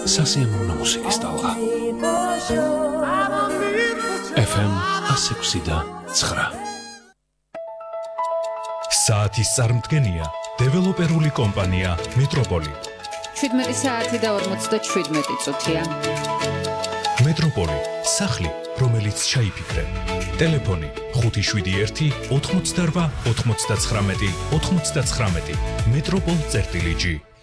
სასიამოვნო მუსიკის ტალღა. FM 106.9. საათის წარმდგენია დეველოპერული კომპანია მეტროპოლი. 17 საათი და 57 წუთია. მეტროპოლი, სახლი, რომელიც ჩაიფიქრე. ტელეფონი 571 88 99 99. მეტროპოლ-G